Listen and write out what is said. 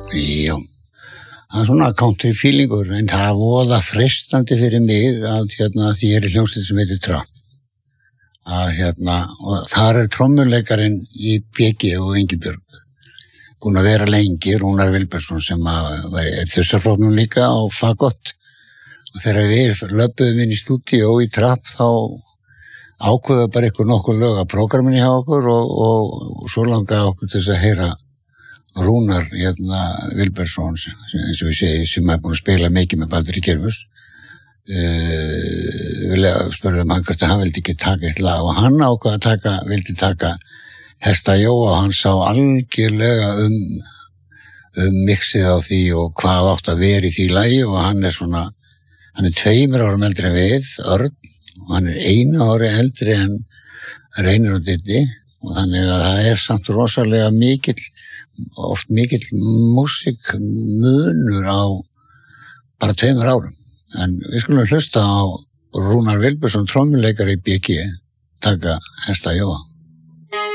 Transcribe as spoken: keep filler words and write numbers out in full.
Já, það er svona country feelingur, en það er voða freistandi fyrir mig að hérna, því ég er í hljómsveit sem heitir Trapp. Að hérna, og þar er trommuleikarinn í B G og Ingibjörg. Búin að vera lengi, Rúnar Vilbergsson sem að, er þessarflóknum líka á fagott. Og þegar við löpuðum inn í stúdíó í Trapp þá ákveða bara eitthvað nokkuð lög að prógraminni hjá okkur og, og, og svo langaði okkur til þess að heyra Rúnar hérna, Vilbergsson, eins og við segjum, sem er búin að spila mikið með Baldur í Kjörfus. Uh, vilja spurði um hann hvort að hann vildi ekki taka eitt lag og hann ákvað að taka, vildi taka Hesta Jóa og hann sá algjörlega um, um mixið á því og hvað átt að vera í því lagi og hann er svona, hann er tveimur árum eldri en við, Örn, og hann er einu ári eldri en Reynir og Diddi og þannig að það er samt rosalega mikill, oft mikill músikmunur á bara tveimur árum. En við skulum hlusta á Rúnar Vilbergsson, trommuleikari í B G, taka Hesta Jóa.